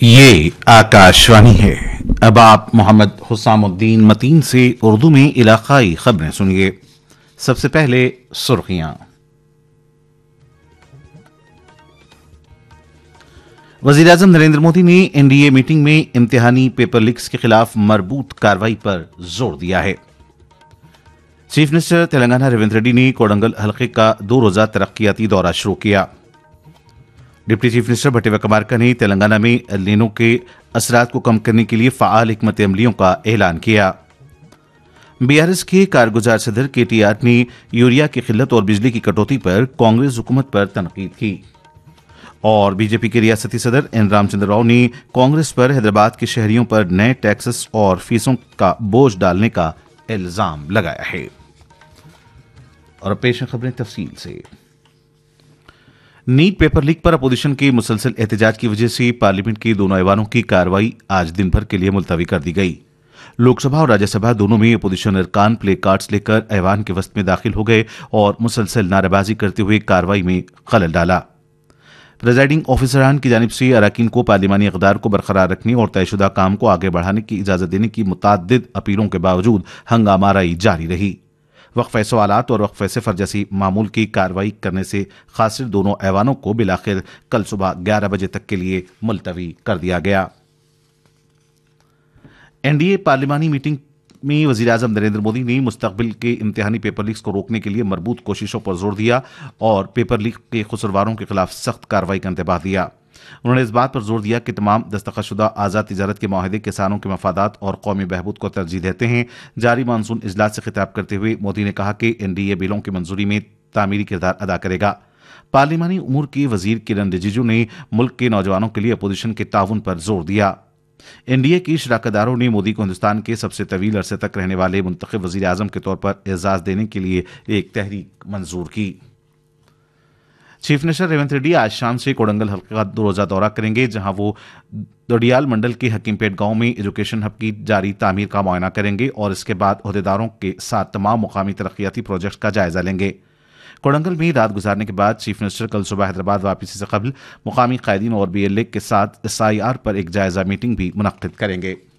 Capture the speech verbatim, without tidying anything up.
ये आकाशवाणी है। अब आप मोहम्मद हुसामुद्दीन मतीन से उर्दू में इलाकाई खबरें सुनिए। सबसे पहले सुर्खियां। वज़ीर-ए-आज़म नरेंद्र मोदी ने एनडीए मीटिंग में इम्तिहानी पेपर लीक्स के खिलाफ मरबूत कार्रवाई पर जोर दिया है। चीफ मिनिस्टर तेलंगाना रेवंत रेड्डी ने कोडंगल हलके का दो रोजा तरक्याती दौरा शुरू किया। डिप्टी चीफ मिनिस्टर भट्टी विक्रमार्का ने तेलंगाना में एल नीनो के असरात को कम करने के लिए फ़आल हिकमत अमलियों का ऐलान किया। बीआरएस के कारगुजार सदर के टी आर ने यूरिया की किल्लत और बिजली की कटौती पर कांग्रेस हुकूमत पर तनकीद की। और बीजेपी के रियासती सदर एन रामचंद्र राव ने कांग्रेस पर हैदराबाद के शहरियों पर नए टैक्सेस और फीसों का बोझ डालने का इल्जाम लगाया है। और पेश खबरें तफसील से। नीट पेपर लीक पर अपोजिशन के मुसलसल एहतजाज की वजह से पार्लियामेंट के दोनों ऐवानों की कार्रवाई आज दिन भर के लिए मुलतवी कर दी गई। लोकसभा और राज्यसभा दोनों में अपोजिशन अरकान प्ले कार्ड्स लेकर ऐवान के वस्त में दाखिल हो गए और मुसलसल नारेबाजी करते हुए कार्रवाई में खलल डाला। प्रेजाइडिंग ऑफिसरान की जानिब से अरकान को पार्लिमानी इक़दार को बरकरार रखने और तयशुदा काम को आगे बढ़ाने की इजाजत देने की मुतअद्दिद अपीलों के बावजूद हंगामाराई जारी रही। वक्फ़े सवालात और वक्फ़े सिफर जैसी मामूल की कार्रवाई करने से खासिर दोनों ऐवानों को बिलाखिर कल सुबह ग्यारह बजे तक के लिए मुलतवी कर दिया गया। एनडीए पार्लिमानी मीटिंग में वज़ीर-ए-आज़म नरेंद्र मोदी ने मुस्तक़बिल के इम्तिहानी पेपर लीक्स को रोकने के लिए मरबूत कोशिशों पर जोर दिया और पेपर लीक के कसूरवारों के खिलाफ सख्त कार्रवाई का इंतबाह दिया। उन्होंने इस बात पर जोर दिया कि तमाम दस्तखतशुदा आज़ाद तिजारत के माहदे किसानों के मफादात और कौमी बहबूद को तरजीह देते हैं। जारी मानसून इजलास से खिताब करते हुए मोदी ने कहा कि एनडीए बिलों की मंजूरी में तामीरी किरदार अदा करेगा। पार्लिमानी उमूर के वजीर किरण रिजिजू ने मुल्क के नौजवानों के लिए अपोजिशन के ताउन पर जोर दिया। एनडीए की शराकतदारों ने मोदी को हिंदुस्तान के सबसे तवील अरसे तक रहने वाले मुंतखब वजीर आजम के तौर पर एजाज देने के लिए एक तहरीक मंजूर की। चीफ मिनिस्टर रेवंत रेड्डी आज शाम से कोडंगल हल्के का दो रोजा दौरा करेंगे, जहां वो दोडियाल मंडल के हकीमपेट गांव में एजुकेशन हब की जारी तामीर का मुआयना करेंगे और इसके बाद ओहदेदारों के साथ तमाम मुकामी तरक्याती प्रोजेक्ट का जायजा लेंगे। कोडंगल में रात गुजारने के बाद चीफ मिनिस्टर कल सुबह हैदराबाद वापसी से कबल मुकामी कायदीन और बी एल ए के साथ एस आई आर पर एक जायजा मीटिंग भी मुनक्किद करेंगे।